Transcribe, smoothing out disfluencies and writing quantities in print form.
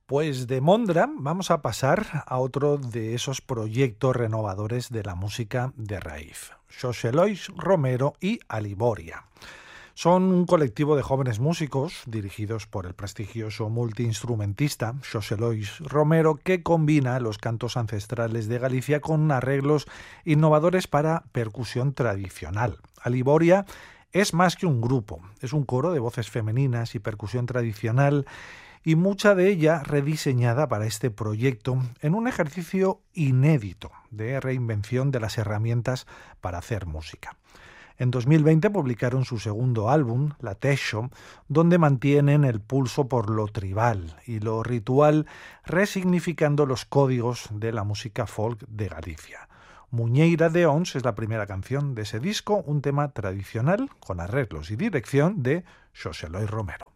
Pues de Mondra vamos a pasar a otro de esos proyectos renovadores de la música de raíz, Xosé Lois Romero y Aliboria. Son un colectivo de jóvenes músicos dirigidos por el prestigioso multiinstrumentista Xosé Lois Romero, que combina los cantos ancestrales de Galicia con arreglos innovadores para percusión tradicional. Aliboria es más que un grupo, es un coro de voces femeninas y percusión tradicional, y mucha de ella rediseñada para este proyecto en un ejercicio inédito de reinvención de las herramientas para hacer música. En 2020 publicaron su segundo álbum, La Texo, donde mantienen el pulso por lo tribal y lo ritual, resignificando los códigos de la música folk de Galicia. Muñeira de Ons es la primera canción de ese disco, un tema tradicional con arreglos y dirección de Xosé Lois Romero.